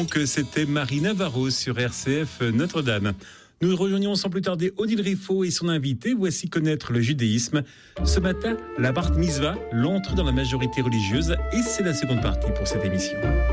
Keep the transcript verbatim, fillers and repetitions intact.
donc, c'était Marie Navarro sur R C F Notre-Dame. Nous rejoignons sans plus tarder Odile Riffaut et son invité. Voici connaître le judaïsme. Ce matin, la Bar Mitzvah, l'entrée dans la majorité religieuse, et c'est la seconde partie pour cette émission.